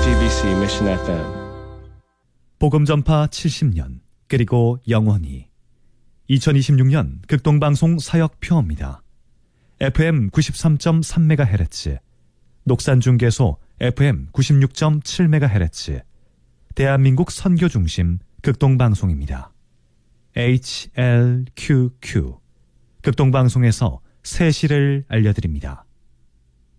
IGBC Mission FM. 복음 전파 70년 그리고 영원히 2026년 극동방송 사역표입니다. FM 93.3MHz, 녹산중계소 FM 96.7MHz, 대한민국 선교중심 극동방송입니다. HLQQ 극동방송에서 새 시를 알려드립니다.